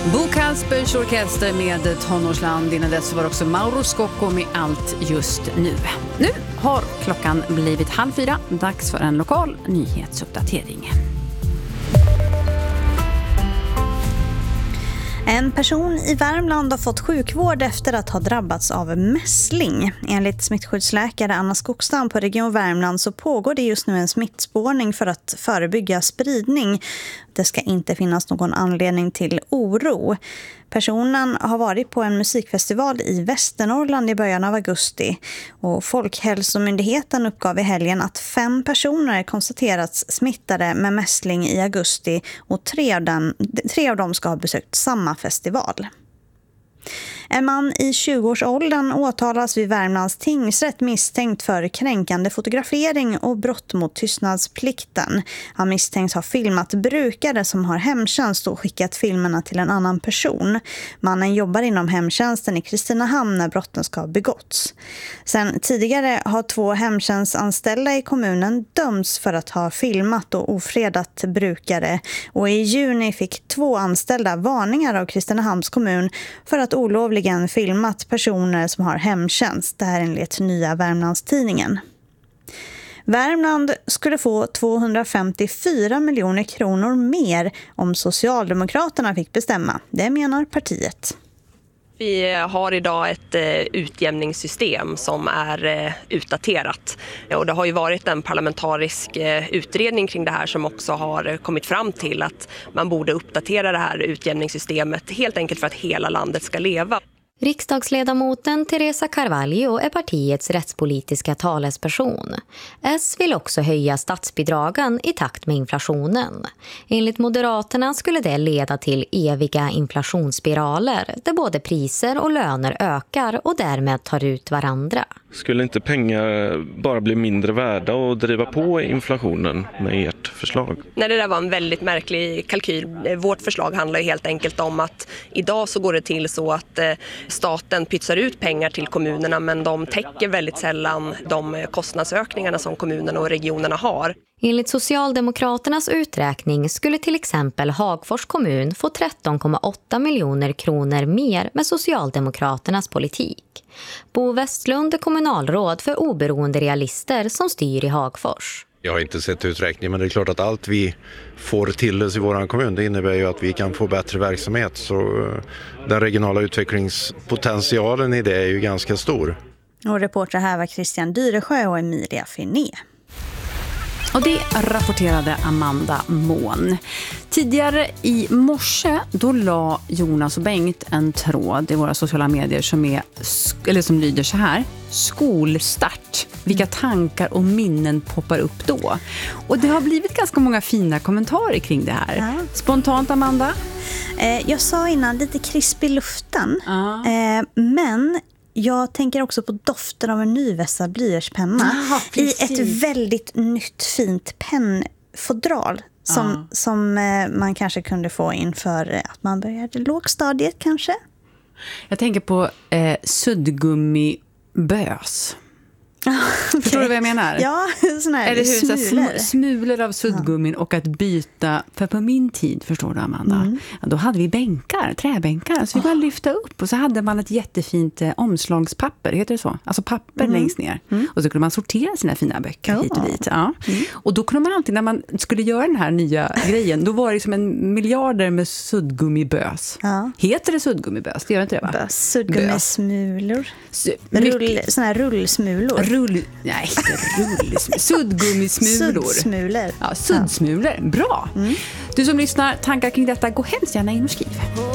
Bo Kalsbergs orkester med Tonårsland. Innan dess var också Mauro Scocco med Allt just nu. Nu har klockan blivit 3:30. Dags för en lokal nyhetsuppdatering. En person i Värmland har fått sjukvård efter att ha drabbats av mässling. Enligt smittskyddsläkare Anna Skogstam på Region Värmland så pågår det just nu en smittspårning för att förebygga spridning. Det ska inte finnas någon anledning till oro. Personen har varit på en musikfestival i Västernorrland i början av augusti. Och Folkhälsomyndigheten uppgav i helgen att 5 personer konstaterats smittade med mässling i augusti och 3 av dem ska ha besökt samma festival. En man i 20-årsåldern åtalas vid Värmlands tingsrätt misstänkt för kränkande fotografering och brott mot tystnadsplikten. Han misstänks ha filmat brukare som har hemtjänst och skickat filmerna till en annan person. Mannen jobbar inom hemtjänsten i Kristinehamn när brotten ska ha begåtts. Sen tidigare har 2 hemtjänstanställda i kommunen dömts för att ha filmat och ofredat brukare. Och i juni fick 2 anställda varningar av Kristinehamns kommun för att olovligen filmat personer som har hemtjänst. Det här enligt Nya Värmlandstidningen. Värmland skulle få 254 miljoner kronor mer om Socialdemokraterna fick bestämma. Det menar partiet. Vi har idag ett utjämningssystem som är utdaterat. Och det har ju varit en parlamentarisk utredning kring det här som också har kommit fram till att man borde uppdatera det här utjämningssystemet helt enkelt för att hela landet ska leva. Riksdagsledamoten Teresa Carvalho är partiets rättspolitiska talesperson. S vill också höja statsbidragen i takt med inflationen. Enligt Moderaterna skulle det leda till eviga inflationsspiraler där både priser och löner ökar och därmed tar ut varandra. Skulle inte pengar bara bli mindre värda och driva på inflationen med ert förslag? Nej, det där var en väldigt märklig kalkyl. Vårt förslag handlar ju helt enkelt om att idag så går det till så att staten pytsar ut pengar till kommunerna men de täcker väldigt sällan de kostnadsökningarna som kommunerna och regionerna har. Enligt Socialdemokraternas uträkning skulle till exempel Hagfors kommun få 13,8 miljoner kronor mer med Socialdemokraternas politik. Bo Westlund är kommunalråd för oberoende realister som styr i Hagfors. Jag har inte sett uträkning, men det är klart att allt vi får till oss i vår kommun, det innebär ju att vi kan få bättre verksamhet. Så den regionala utvecklingspotentialen i det är ju ganska stor. Och reporter här var Christian Dyresjö och Emilia Finé. Och det rapporterade Amanda Mån. Tidigare i morse då la Jonas och Bengt en tråd i våra sociala medier som lyder så här: skolstart. Vilka tankar och minnen poppar upp då? Och det har blivit ganska många fina kommentarer kring det här. Ja. Spontant, Amanda? Jag sa innan lite krisp i luften. Men jag tänker också på doften av en nyvässad blyertspenna i ett väldigt nytt fint pennfodral som man kanske kunde få inför att man började lågstadiet kanske. Jag tänker på suddgummibös. Okay. Förstår du vad jag menar? Ja, såna här smulor. Smulor av suddgummin och att byta. För på min tid, förstår du, Amanda, då hade vi bänkar, träbänkar. Så vi bara lyfta upp och så hade man ett jättefint omslagspapper, heter det så? Alltså papper längst ner. Och så kunde man sortera sina fina böcker hit och dit. Ja. Och då kunde man alltid, när man skulle göra den här nya grejen, då var det som en miljarder med suddgummibös. Ja. Heter det suddgummibös? Det gör inte det, va? Suddgummismulor. Såna här rullsmulor. Suddgummismulor. Suddsmulor. Ja, suddsmulor. Bra. Du som lyssnar, tankar kring detta, gå hemskt gärna in och skriv.